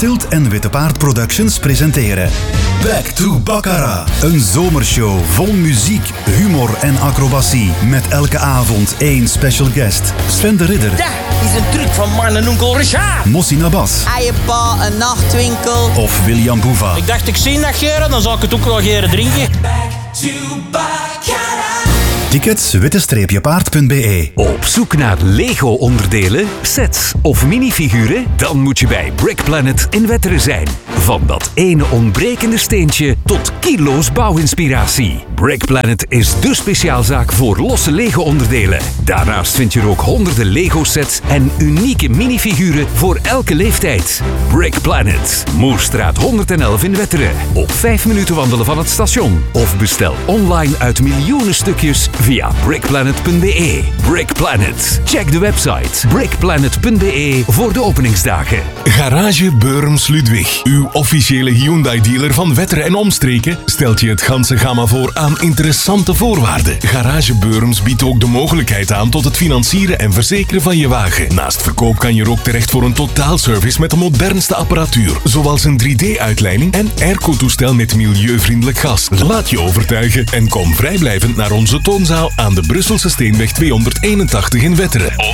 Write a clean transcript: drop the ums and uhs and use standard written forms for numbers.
Silt en Witte Paard Productions presenteren Back to Baccarat. Een zomershow vol muziek, humor en acrobatie. Met elke avond één special guest. Sven de Ridder. Dat is een truc van mijn en onkel Richard. Mossi Nabas. Eiepa, een nachtwinkel. Of William Boeva. Ik dacht, ik zie dat geren, dan zal ik het ook wel geren drinken. Tickets witte-paard.be. Op zoek naar Lego-onderdelen, sets of minifiguren? Dan moet je bij Brick Planet in Wetteren zijn. Van dat ene ontbrekende steentje tot kilo's bouwinspiratie. Brick Planet is dé speciaalzaak voor losse Lego-onderdelen. Daarnaast vind je er ook honderden Lego-sets en unieke minifiguren voor elke leeftijd. Brick Planet, Moerstraat 111 in Wetteren. Op 5 minuten wandelen van het station. Of bestel online uit miljoenen stukjes via brickplanet.be. Brick Planet. Check de website brickplanet.be voor de openingsdagen. Garage Beurms Ludwig, uw officiële Hyundai-dealer van Wetteren en omstreken, stelt je het ganse gamma voor aan interessante voorwaarden. Garage Beurms biedt ook de mogelijkheid aan tot het financieren en verzekeren van je wagen. Naast verkoop kan je er ook terecht voor een totaalservice met de modernste apparatuur, zoals een 3D-uitleiding en airco-toestel met milieuvriendelijk gas. Laat je overtuigen en kom vrijblijvend naar onze toonzaal aan de Brusselse Steenweg 281 in Wetteren.